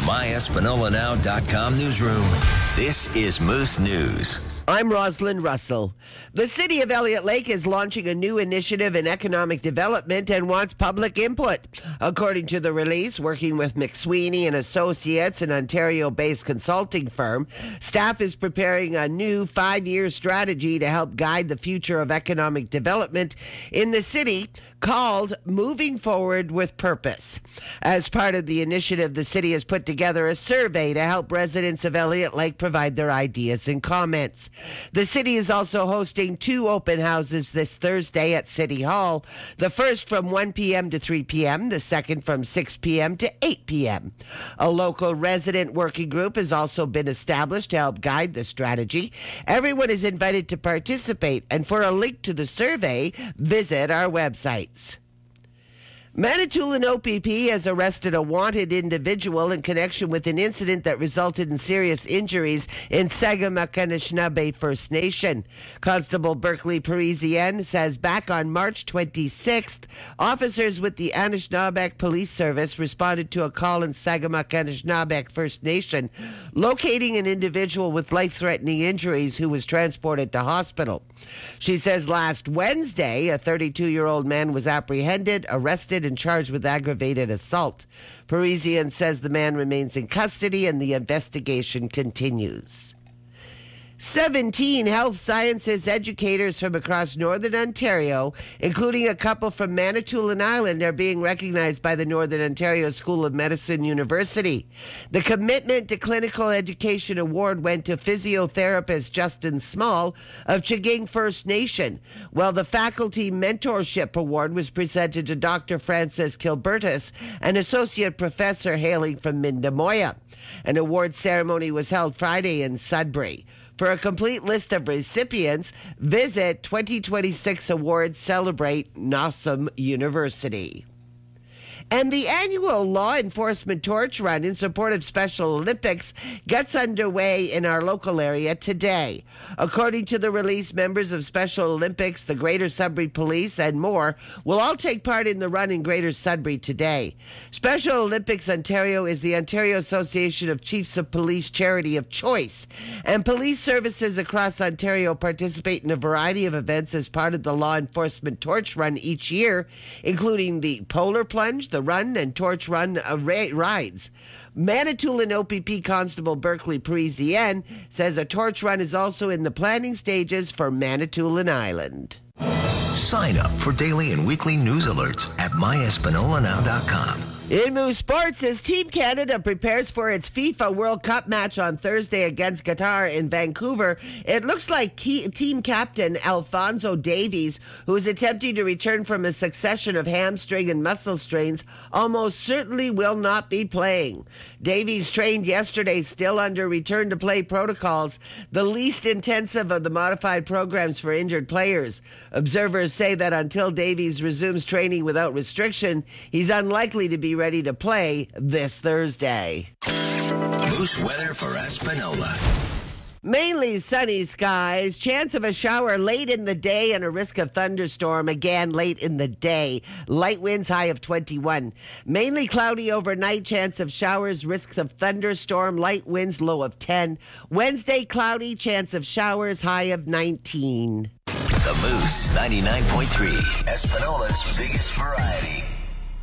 myespanolanowcom newsroom. This is Moose News. I'm Rosalind Russell. The City of Elliott Lake is launching a new initiative in economic development and wants public input. According to the release, working with McSweeney and Associates, an Ontario-based consulting firm, staff is preparing a new 5-year strategy to help guide the future of economic development in the city called Moving Forward with Purpose. As part of the initiative, the city has put together a survey to help residents of Elliott Lake provide their ideas and comments. The city is also hosting 2 open houses this Thursday at City Hall, the first from 1 p.m. to 3 p.m., the second from 6 p.m. to 8 p.m. A local resident working group has also been established to help guide the strategy. Everyone is invited to participate, and for a link to the survey, visit our websites. Manitoulin OPP has arrested a wanted individual in connection with an incident that resulted in serious injuries in Sagamok Anishinaabe First Nation. Constable Berkeley Parisienne says back on March 26th, officers with the Anishinaabe Police Service responded to a call in Sagamok Anishinaabe First Nation, locating an individual with life-threatening injuries who was transported to hospital. She says last Wednesday, a 32-year-old man was apprehended, arrested, and charged with aggravated assault. Parisian says the man remains in custody and the investigation continues. 17 health sciences educators from across Northern Ontario, including a couple from Manitoulin Island, are being recognized by the Northern Ontario School of Medicine University. The Commitment to Clinical Education Award went to physiotherapist Justin Small of Chaging First Nation, while the Faculty Mentorship Award was presented to Dr. Frances Kilbertus, an associate professor hailing from Mindamoya. An award ceremony was held Friday in Sudbury. For a complete list of recipients, visit 2026 Awards Celebrate Nossum University. And the annual Law Enforcement Torch Run in support of Special Olympics gets underway in our local area today. According to the release, members of Special Olympics, the Greater Sudbury Police, and more will all take part in the run in Greater Sudbury today. Special Olympics Ontario is the Ontario Association of Chiefs of Police charity of choice, and police services across Ontario participate in a variety of events as part of the Law Enforcement Torch Run each year, including the Polar Plunge, the Run and Torch Run rides. Manitoulin OPP Constable Berkeley Parisienne says a torch run is also in the planning stages for Manitoulin Island. Sign up for daily and weekly news alerts at myespanolanowcom. In Moose Sports, as Team Canada prepares for its FIFA World Cup match on Thursday against Qatar in Vancouver, it looks like team captain Alphonso Davies, who is attempting to return from a succession of hamstring and muscle strains, almost certainly will not be playing. Davies trained yesterday, still under return-to-play protocols, the least intensive of the modified programs for injured players. Observers say that until Davies resumes training without restriction, he's unlikely to be ready to play this Thursday. Moose weather for Espanola. Mainly sunny skies, chance of a shower late in the day and a risk of thunderstorm again late in the day. Light winds, high of 21. Mainly cloudy overnight, chance of showers, risk of thunderstorm, light winds, low of 10. Wednesday, cloudy, chance of showers, high of 19. The Moose 99.3, Espanola's biggest variety.